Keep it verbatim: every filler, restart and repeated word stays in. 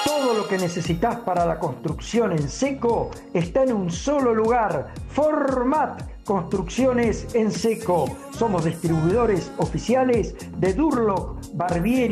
Todo lo que necesitas para la construcción en seco está en un solo lugar. Format Construcciones en Seco. Somos distribuidores oficiales de Durlock, Barbieri